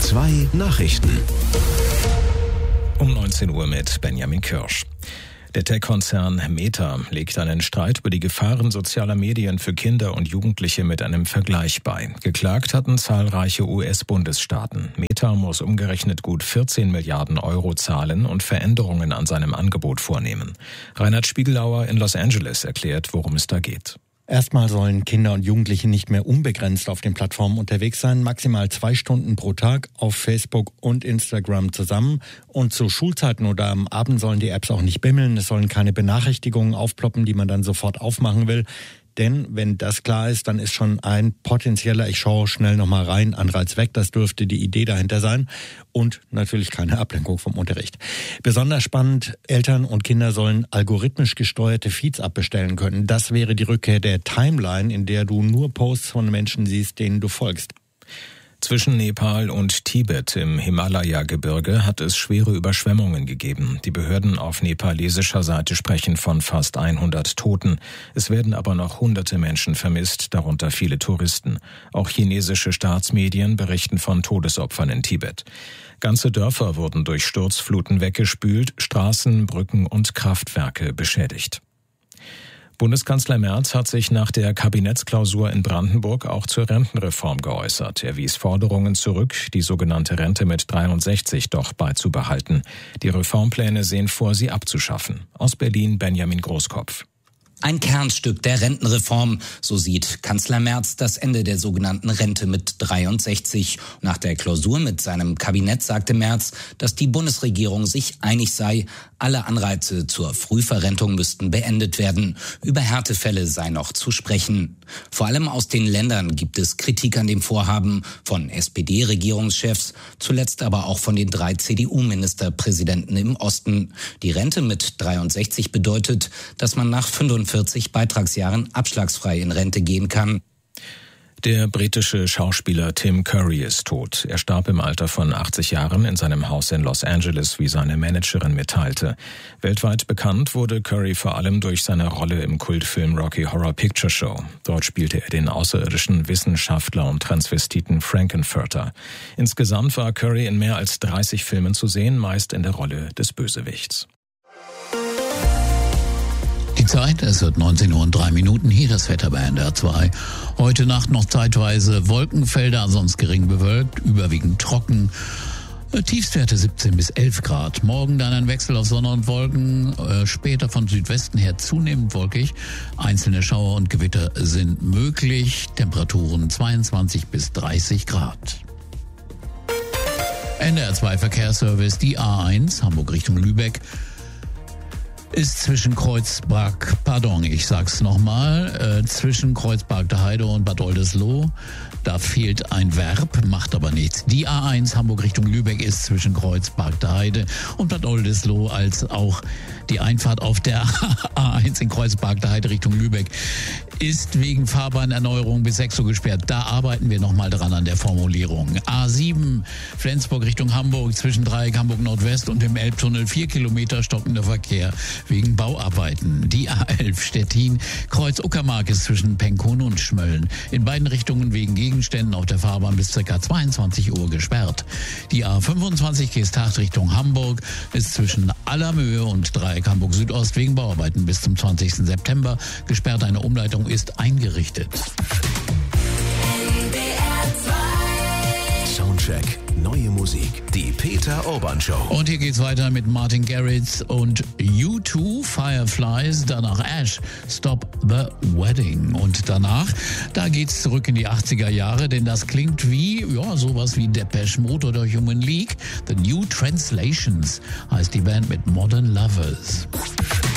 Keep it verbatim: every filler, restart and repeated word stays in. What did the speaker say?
zwei Nachrichten. Um neunzehn Uhr mit Benjamin Kirsch. Der Tech-Konzern Meta legt einen Streit über die Gefahren sozialer Medien für Kinder und Jugendliche mit einem Vergleich bei. Geklagt hatten zahlreiche U S-Bundesstaaten. Meta muss umgerechnet gut vierzehn Milliarden Euro zahlen und Veränderungen an seinem Angebot vornehmen. Reinhard Spiegelauer in Los Angeles erklärt, worum es da geht. Erstmal sollen Kinder und Jugendliche nicht mehr unbegrenzt auf den Plattformen unterwegs sein, maximal zwei Stunden pro Tag auf Facebook und Instagram zusammen. Und zu Schulzeiten oder am Abend sollen die Apps auch nicht bimmeln, es sollen keine Benachrichtigungen aufploppen, die man dann sofort aufmachen will. Denn wenn das klar ist, dann ist schon ein potenzieller, ich schaue schnell nochmal rein, Anreiz weg. Das dürfte die Idee dahinter sein. Und natürlich keine Ablenkung vom Unterricht. Besonders spannend, Eltern und Kinder sollen algorithmisch gesteuerte Feeds abbestellen können. Das wäre die Rückkehr der Timeline, in der du nur Posts von Menschen siehst, denen du folgst. Zwischen Nepal und Tibet im Himalaya-Gebirge hat es schwere Überschwemmungen gegeben. Die Behörden auf nepalesischer Seite sprechen von fast hundert Toten. Es werden aber noch hunderte Menschen vermisst, darunter viele Touristen. Auch chinesische Staatsmedien berichten von Todesopfern in Tibet. Ganze Dörfer wurden durch Sturzfluten weggespült, Straßen, Brücken und Kraftwerke beschädigt. Bundeskanzler Merz hat sich nach der Kabinettsklausur in Brandenburg auch zur Rentenreform geäußert. Er wies Forderungen zurück, die sogenannte Rente mit dreiundsechzig doch beizubehalten. Die Reformpläne sehen vor, sie abzuschaffen. Aus Berlin Benjamin Großkopf. Ein Kernstück der Rentenreform, so sieht Kanzler Merz das Ende der sogenannten Rente mit dreiundsechzig. Nach der Klausur mit seinem Kabinett sagte Merz, dass die Bundesregierung sich einig sei, alle Anreize zur Frühverrentung müssten beendet werden. Über Härtefälle sei noch zu sprechen. Vor allem aus den Ländern gibt es Kritik an dem Vorhaben, von S P D-Regierungschefs, zuletzt aber auch von den drei C D U-Ministerpräsidenten im Osten. Die Rente mit dreiundsechzig bedeutet, dass man nach fünfundvierzig Beitragsjahren abschlagsfrei in Rente gehen kann. Der britische Schauspieler Tim Curry ist tot. Er starb im Alter von achtzig Jahren in seinem Haus in Los Angeles, wie seine Managerin mitteilte. Weltweit bekannt wurde Curry vor allem durch seine Rolle im Kultfilm Rocky Horror Picture Show. Dort spielte er den außerirdischen Wissenschaftler und Transvestiten Frankenfurter. Insgesamt war Curry in mehr als dreißig Filmen zu sehen, meist in der Rolle des Bösewichts. Die Zeit, es wird neunzehn Uhr und drei Minuten, hier das Wetter bei N D R zwei. Heute Nacht noch zeitweise Wolkenfelder, sonst gering bewölkt, überwiegend trocken. Tiefstwerte siebzehn bis elf Grad. Morgen dann ein Wechsel auf Sonne und Wolken, äh, später von Südwesten her zunehmend wolkig. Einzelne Schauer und Gewitter sind möglich. Temperaturen zweiundzwanzig bis dreißig Grad. N D R zwei Verkehrsservice, die A eins, Hamburg Richtung Lübeck, ist zwischen Kreuzberg, pardon, ich sag's nochmal, äh, zwischen Kreuzberg der Heide und Bad Oldesloe. Da fehlt ein Verb, macht aber nichts. Die A eins Hamburg Richtung Lübeck ist zwischen Kreuzberg der Heide und Bad Oldesloe, als auch die Einfahrt auf der A eins in Kreuzberg der Heide Richtung Lübeck ist wegen Fahrbahnerneuerung bis sechs Uhr gesperrt. Da arbeiten wir nochmal dran an der Formulierung. A sieben Flensburg Richtung Hamburg zwischen Dreieck Hamburg Nordwest und dem Elbtunnel vier Kilometer stockender Verkehr wegen Bauarbeiten. Die A elf Stettin Kreuz Uckermark ist zwischen Penkun und Schmölln in beiden Richtungen wegen Gegenständen auf der Fahrbahn bis ca. zweiundzwanzig Uhr gesperrt. Die A fünfundzwanzig Geesthacht Richtung Hamburg ist zwischen Allermöhe und Dreieck Hamburg Südost wegen Bauarbeiten bis zum zwanzigsten September gesperrt. Eine Umleitung ist eingerichtet. Soundcheck, neue Musik, die Peter Urban Show. Und hier geht's weiter mit Martin Garrix und U zwei, Fireflies, danach Ash, Stop the Wedding. Und danach, da geht's zurück in die achtziger Jahre, denn das klingt wie, ja, sowas wie Depeche Mode oder Human League. The New Translations heißt die Band mit Modern Lovers.